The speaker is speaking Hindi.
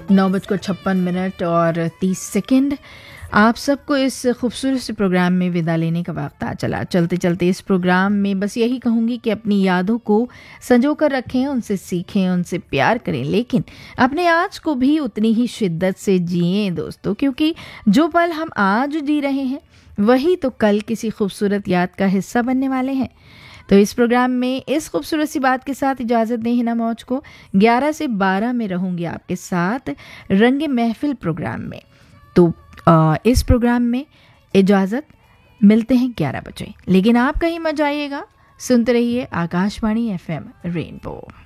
9:56 और 30 आप सबको इस खूबसूरत से प्रोग्राम में विदा लेने का वक्त आ चला। चलते चलते इस प्रोग्राम में बस यही कहूँगी कि अपनी यादों को संजो कर रखें, उनसे सीखें, उनसे प्यार करें, लेकिन अपने आज को भी उतनी ही शिद्दत से जिएं दोस्तों, क्योंकि जो पल हम आज जी रहे हैं वही तो कल किसी खूबसूरत याद का हिस्सा बनने वाले हैं। तो इस प्रोग्राम में इस खूबसूरत सी बात के साथ इजाज़त दें हिना मौज को। 11 से 12 में रहूँगी आपके साथ रंगे महफिल प्रोग्राम में। तो इस प्रोग्राम में इजाज़त, मिलते हैं 11 बजे, लेकिन आप कहीं मत जाइएगा, सुनते रहिए आकाशवाणी FM रेनबो।